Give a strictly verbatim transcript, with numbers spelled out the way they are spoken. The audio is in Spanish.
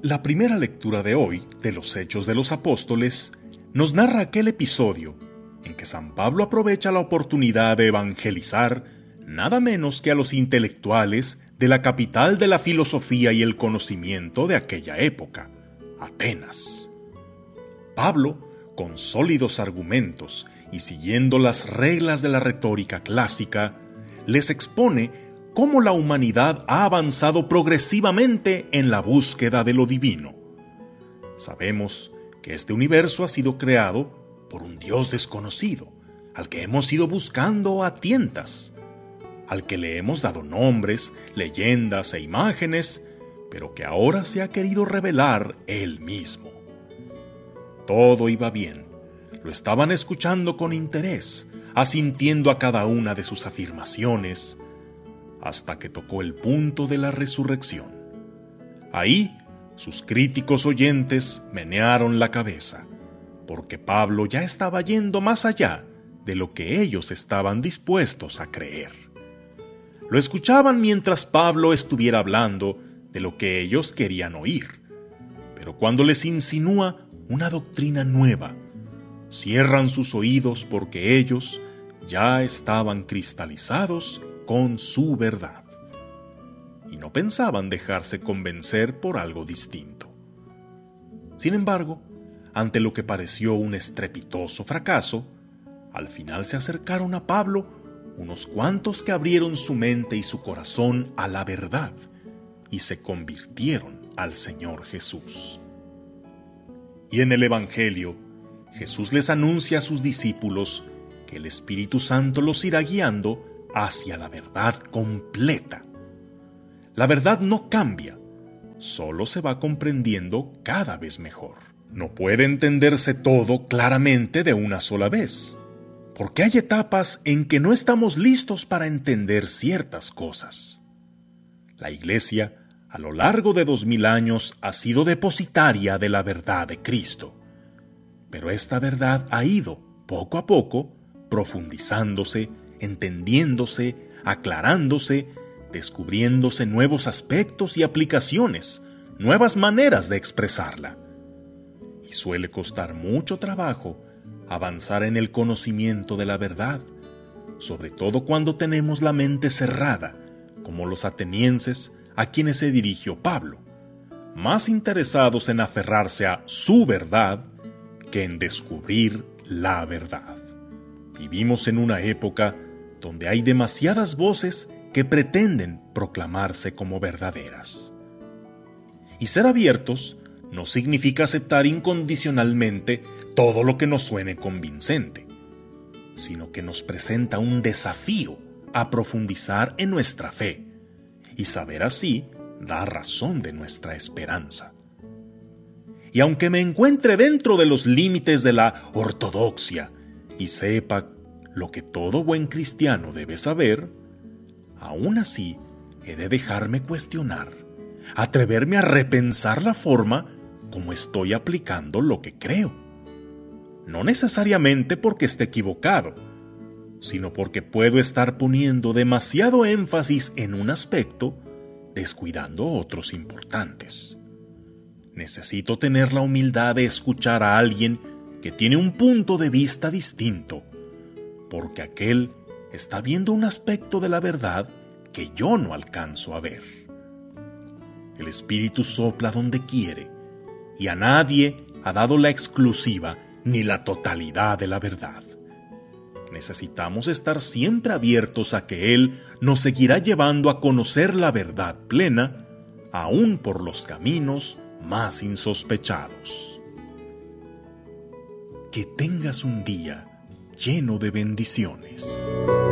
La primera lectura de hoy, de los Hechos de los Apóstoles, nos narra aquel episodio en que San Pablo aprovecha la oportunidad de evangelizar nada menos que a los intelectuales de la capital de la filosofía y el conocimiento de aquella época, Atenas. Pablo, con sólidos argumentos y siguiendo las reglas de la retórica clásica, les expone cómo la humanidad ha avanzado progresivamente en la búsqueda de lo divino. Sabemos que este universo ha sido creado por un Dios desconocido, al que hemos ido buscando a tientas, al que le hemos dado nombres, leyendas e imágenes, pero que ahora se ha querido revelar Él mismo. Todo iba bien, lo estaban escuchando con interés, asintiendo a cada una de sus afirmaciones, hasta que tocó el punto de la resurrección. Ahí, sus críticos oyentes menearon la cabeza, porque Pablo ya estaba yendo más allá de lo que ellos estaban dispuestos a creer. Lo escuchaban mientras Pablo estuviera hablando de lo que ellos querían oír, pero cuando les insinúa una doctrina nueva, cierran sus oídos porque ellos ya estaban cristalizados con su verdad, y no pensaban dejarse convencer por algo distinto. Sin embargo, ante lo que pareció un estrepitoso fracaso, al final se acercaron a Pablo unos cuantos que abrieron su mente y su corazón a la verdad y se convirtieron al Señor Jesús. Y en el Evangelio, Jesús les anuncia a sus discípulos que el Espíritu Santo los irá guiando hacia la verdad completa. La verdad no cambia, solo se va comprendiendo cada vez mejor. No puede entenderse todo claramente de una sola vez, porque hay etapas en que no estamos listos para entender ciertas cosas. La Iglesia, a lo largo de dos mil años, ha sido depositaria de la verdad de Cristo, pero esta verdad ha ido, poco a poco, profundizándose, entendiéndose, aclarándose, descubriéndose nuevos aspectos y aplicaciones, nuevas maneras de expresarla. Y suele costar mucho trabajo avanzar en el conocimiento de la verdad, sobre todo cuando tenemos la mente cerrada, como los atenienses a quienes se dirigió Pablo, más interesados en aferrarse a su verdad que en descubrir la verdad. Vivimos en una época donde hay demasiadas voces que pretenden proclamarse como verdaderas. Y ser abiertos no significa aceptar incondicionalmente todo lo que nos suene convincente, sino que nos presenta un desafío a profundizar en nuestra fe y saber así dar razón de nuestra esperanza. Y aunque me encuentre dentro de los límites de la ortodoxia y sepa lo que todo buen cristiano debe saber, aún así he de dejarme cuestionar, atreverme a repensar la forma como estoy aplicando lo que creo. No necesariamente porque esté equivocado, sino porque puedo estar poniendo demasiado énfasis en un aspecto, descuidando otros importantes. Necesito tener la humildad de escuchar a alguien que tiene un punto de vista distinto, porque aquel está viendo un aspecto de la verdad que yo no alcanzo a ver. El Espíritu sopla donde quiere, y a nadie ha dado la exclusiva ni la totalidad de la verdad. Necesitamos estar siempre abiertos a que Él nos seguirá llevando a conocer la verdad plena, aún por los caminos más insospechados. Que tengas un día lleno de bendiciones.